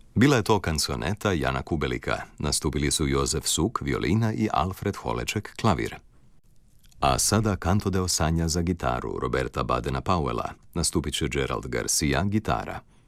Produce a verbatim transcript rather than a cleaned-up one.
Bila je to kanzoneta Jana Kubelika. Nastupili su Jozef Suk, violina i Alfred Holeček, klavir. A sada Canto de Osanja za gitaru Roberta Badena-Powella. Nastupit će Gerald Garcia, gitara.